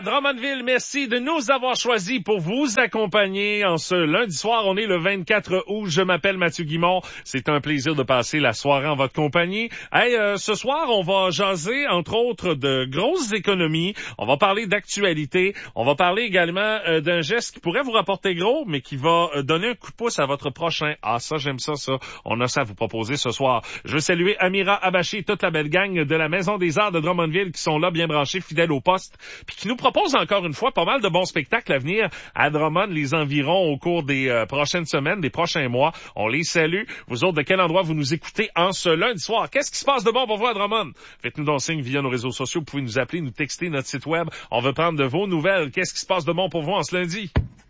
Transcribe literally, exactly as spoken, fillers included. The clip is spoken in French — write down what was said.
à Drummondville. Merci de nous avoir choisis pour vous accompagner en ce lundi soir. On est le vingt-quatre août. Je m'appelle Mathieu Guimond. C'est un plaisir de passer la soirée en votre compagnie. Hey, euh, ce soir, on va jaser, entre autres, de grosses économies. On va parler d'actualité. On va parler également euh, d'un geste qui pourrait vous rapporter gros, mais qui va euh, donner un coup de pouce à votre prochain. Ah, ça, j'aime ça, ça. On a ça à vous proposer ce soir. Je veux saluer Amira Abaché et toute la belle gang de la Maison des Arts de Drummondville qui sont là, bien branchés, fidèles au poste, puis qui nous proposent encore une fois pas mal de bons spectacles à venir à Drummond, les environs au cours des euh, prochaines semaines, des prochains mois. On les salue. Vous autres, de quel endroit vous nous écoutez en ce lundi soir? Qu'est-ce qui se passe de bon pour vous à Drummond? Faites-nous donc signe via nos réseaux sociaux. Vous pouvez nous appeler, nous texter, notre site web. On veut prendre de vos nouvelles. Qu'est-ce qui se passe de bon pour vous en ce lundi?